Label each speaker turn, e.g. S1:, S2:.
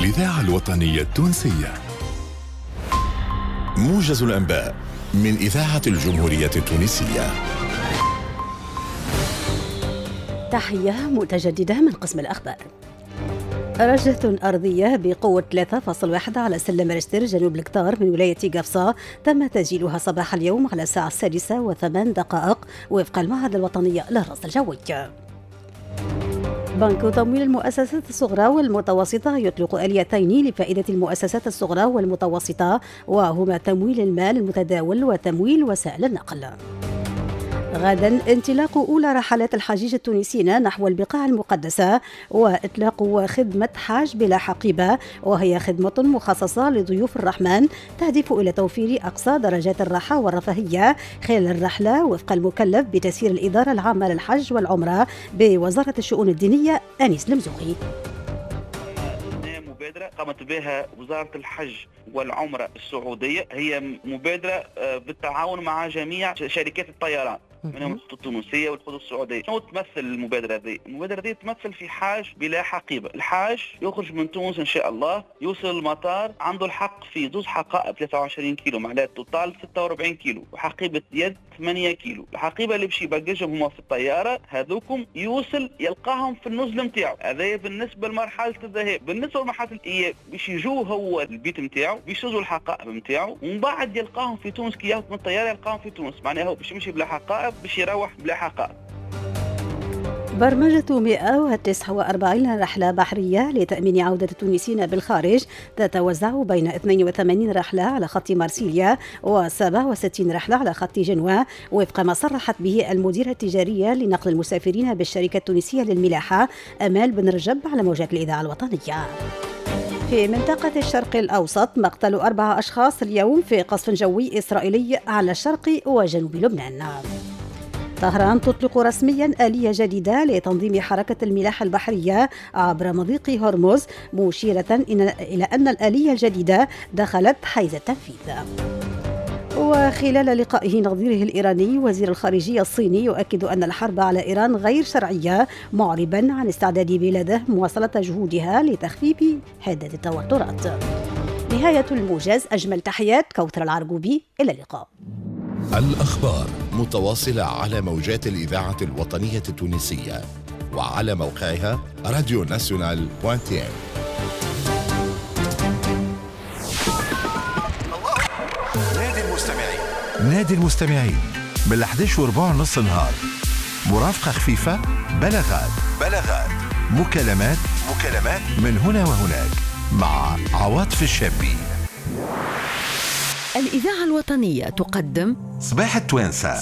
S1: الإذاعة الوطنية التونسية. موجز الأنباء من إذاعة الجمهورية التونسية.
S2: تحية متجددة من قسم الأخبار. رجة أرضية بقوة 3.1 على سلم رشتر جنوب الكتار من ولاية قفصة تم تسجيلها صباح اليوم على الساعة 6:08 وفق المعهد الوطني للرصد الجوي. بنك تمويل المؤسسات الصغرى والمتوسطة يطلق آليتين لفائدة المؤسسات الصغرى والمتوسطة، وهما تمويل المال المتداول وتمويل وسائل النقل. غدا انطلاق أولى رحلات الحجيج التونسيين نحو البقاع المقدسة وإطلاق خدمة حاج بلا حقيبة، وهي خدمة مخصصة لضيوف الرحمن تهدف إلى توفير أقصى درجات الراحة والرفاهية خلال الرحلة وفق المكلف بتسيير الإدارة العامة للحج والعمرة بوزارة الشؤون الدينية أنيس المزوغي.
S3: مبادرة قامت بها وزارة الحج والعمرة السعودية، هي مبادرة بالتعاون مع جميع شركات الطيران منهم الخطوط التونسية والخطوط السعودية. شنو تمثل المبادرة ذي؟ المبادرة ذي تمثل في حاج بلا حقيبة. الحاج يخرج من تونس إن شاء الله، يوصل المطار، عنده الحق في 2 حقائب 23 كيلو معناها توتال 46 كيلو، وحقيبة يد 8 كيلو. الحقيبة اللي باش يبقجهم هما في الطيارة هذوكم يوصل يلقاهم في النزل نتاعو. هذا بالنسبة لمرحلة الذهاب. بالنسبة لمرحلة الإياب باش يجوا هو البيت نتاعو، بيشوزوا الحقائب نتاعو، ومن بعد يلقاهم في تونس. كي يهبط من الطيارة يلقاهم في تونس، معناها هو باش يمشي بلا حقائب باش يروح بلا حقائب.
S2: برمجة 149 رحلة بحرية لتأمين عودة التونسيين بالخارج تتوزع بين 82 رحلة على خط مارسيليا و67 رحلة على خط جنوة، وفق ما صرحت به المديرة التجارية لنقل المسافرين بالشركة التونسية للملاحة أمال بن رجب على موجات الإذاعة الوطنية. في منطقة الشرق الأوسط مقتل 4 أشخاص اليوم في قصف جوي إسرائيلي على الشرق وجنوب لبنان. طهران تطلق رسميا آلية جديدة لتنظيم حركة الملاحة البحرية عبر مضيق هرمز، مشيرة إلى أن الآلية الجديدة دخلت حيز التنفيذ. وخلال لقائه نظيره الإيراني وزير الخارجية الصيني يؤكد أن الحرب على إيران غير شرعية، معربا عن استعداد بلاده مواصلة جهودها لتخفيف حدة التوترات. نهاية الموجز، أجمل تحيات كوثر العرقوبي، إلى اللقاء.
S1: الأخبار متواصلة على موجات الإذاعة الوطنية التونسية وعلى موقعها radionational.tn.
S4: نادي المستمعين من 11:15 نهار. مرافقة خفيفة، بلاغات مكالمات من هنا وهناك مع عواطف الشابي.
S5: الإذاعة الوطنية تقدم
S4: صباح التوانسة